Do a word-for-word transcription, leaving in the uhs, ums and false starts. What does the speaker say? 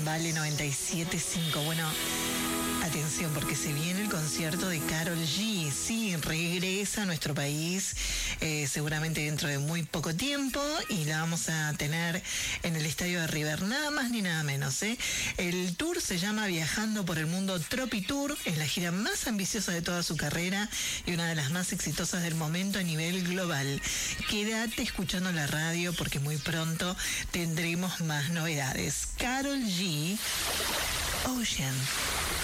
Vale noventa y siete punto cinco. Bueno, atención, porque se viene el concierto de Karol G. Sí, regresa a nuestro país, eh, seguramente dentro de muy poco tiempo, y la vamos a tener en el estadio de River, nada más ni nada menos, ¿eh? El tour se llama Viajando por el Mundo Tropi Tour, es la gira más ambiciosa de toda su carrera y una de las más exitosas del momento a nivel global. Quédate escuchando la radio porque muy pronto tendremos más novedades. Karol G, Ocean.